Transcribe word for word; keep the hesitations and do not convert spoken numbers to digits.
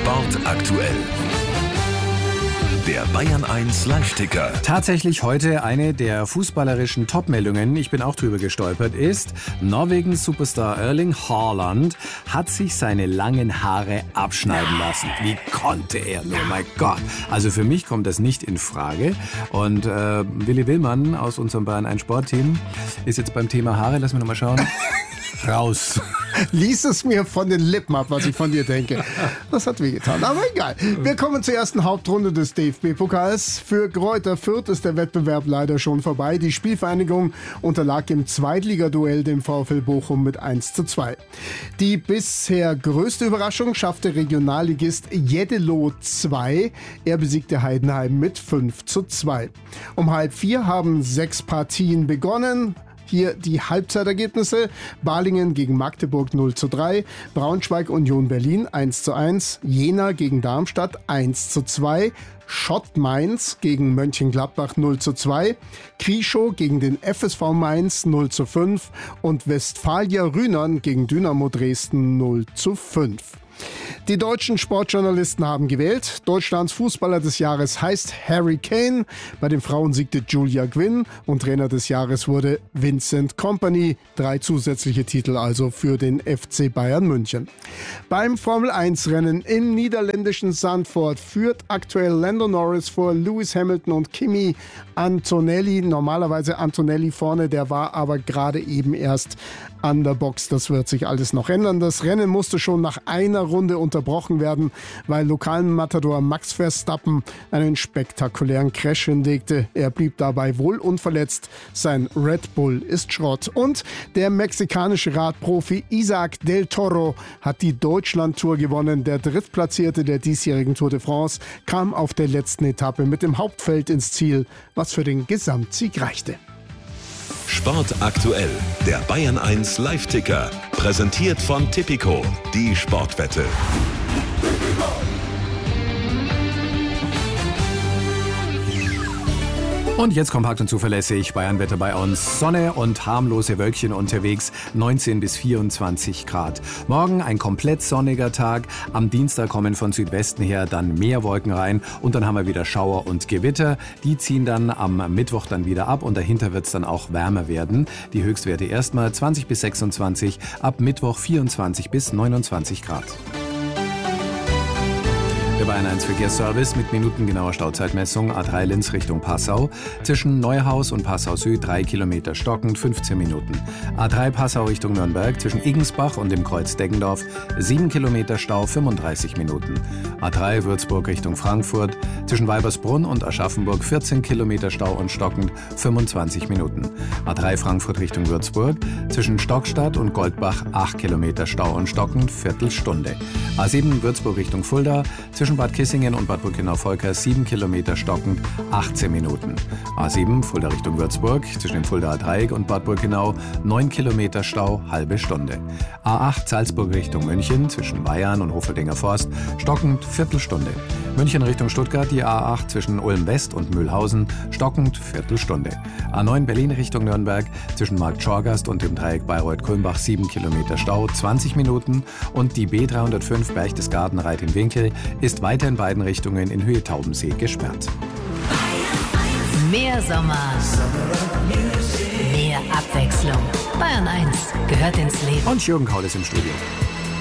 Sport aktuell. Der Bayern eins Live-Ticker. Tatsächlich heute eine der fußballerischen Top-Meldungen, ich bin auch drüber gestolpert, ist: Norwegens Superstar Erling Haaland hat sich seine langen Haare abschneiden lassen. Wie konnte er nur? Mein Gott. Also für mich kommt das nicht in Frage. Und äh, Willi Willmann aus unserem Bayern eins Sportteam ist jetzt beim Thema Haare, lass mich noch mal schauen, raus. Lies es mir von den Lippen ab, was ich von dir denke. Das hat wehgetan, aber egal. Wir kommen zur ersten Hauptrunde des D F B-Pokals. Für Greuther Fürth ist der Wettbewerb leider schon vorbei. Die Spielvereinigung unterlag im Zweitligaduell dem VfL Bochum mit eins zu zwei. Die bisher größte Überraschung schaffte Regionalligist Jeddelo zwei. Er besiegte Heidenheim mit fünf zu zwei. Um halb vier haben sechs Partien begonnen. Hier die Halbzeitergebnisse: Balingen gegen Magdeburg null zu drei, Braunschweig Union Berlin eins zu eins, Jena gegen Darmstadt eins zu zwei, Schott Mainz gegen Mönchengladbach null zu zwei, Krieschow gegen den F S V Mainz null zu fünf und Westfalia Rhynern gegen Dynamo Dresden null zu fünf. Die deutschen Sportjournalisten haben gewählt. Deutschlands Fußballer des Jahres heißt Harry Kane. Bei den Frauen siegte Julia Gwynn und Trainer des Jahres wurde Vincent Kompany. Drei zusätzliche Titel also für den F C Bayern München. Beim Formel eins Rennen im niederländischen Zandvoort führt aktuell Lando Norris vor Lewis Hamilton und Kimi Antonelli. Normalerweise Antonelli vorne, der war aber gerade eben erst an der Box. Das wird sich alles noch ändern. Das Rennen musste schon nach einer Runde unterbrochen werden, weil lokalen Matador Max Verstappen einen spektakulären Crash hinlegte. Er blieb dabei wohl unverletzt. Sein Red Bull ist Schrott. Und der mexikanische Radprofi Isaac del Toro hat die Deutschland-Tour gewonnen. Der Drittplatzierte der diesjährigen Tour de France kam auf der letzten Etappe mit dem Hauptfeld ins Ziel, was für den Gesamtsieg reichte. Sport aktuell, der Bayern eins Live-Ticker. Präsentiert von Tipico, die Sportwette. Und jetzt kompakt und zuverlässig Bayernwetter bei uns. Sonne und harmlose Wölkchen unterwegs, neunzehn bis vierundzwanzig Grad. Morgen ein komplett sonniger Tag. Am Dienstag kommen von Südwesten her dann mehr Wolken rein und dann haben wir wieder Schauer und Gewitter. Die ziehen dann am Mittwoch dann wieder ab und dahinter wird es dann auch wärmer werden. Die Höchstwerte erstmal zwanzig bis sechsundzwanzig, ab Mittwoch vierundzwanzig bis neunundzwanzig Grad. Der Bayern eins Verkehrsservice mit minutengenauer Stauzeitmessung: A drei Linz Richtung Passau. Zwischen Neuhaus und Passau Süd drei Kilometer stockend, fünfzehn Minuten. A drei Passau Richtung Nürnberg zwischen Igensbach und dem Kreuz Deggendorf sieben Kilometer Stau, fünfunddreißig Minuten. A drei Würzburg Richtung Frankfurt zwischen Weibersbrunn und Aschaffenburg vierzehn Kilometer Stau und stockend, fünfundzwanzig Minuten. A drei Frankfurt Richtung Würzburg zwischen Stockstadt und Goldbach acht Kilometer Stau und stockend, Viertelstunde. A sieben Würzburg Richtung Fulda zwischen Bad Kissingen und Bad Burgenau-Volkers sieben Kilometer stockend, achtzehn Minuten. A sieben Fulda Richtung Würzburg zwischen dem Fuldaer Dreieck und Bad Burgenau neun Kilometer Stau, halbe Stunde. A acht Salzburg Richtung München zwischen Weyarn und Hofeldinger Forst stockend, Viertelstunde. München Richtung Stuttgart die A acht zwischen Ulm West und Mühlhausen stockend, Viertelstunde. A neun Berlin Richtung Nürnberg zwischen Markt Schorgast und dem Dreieck Bayreuth-Kulmbach sieben Kilometer Stau, zwanzig Minuten. Und die B dreihundertfünf Berchtesgaden Reit-in-Winkel ist weiter in beiden Richtungen in Höhe Taubensee gesperrt. Mehr Sommer, mehr Abwechslung. Bayern eins gehört ins Leben. Und Jürgen Kaul ist im Studio.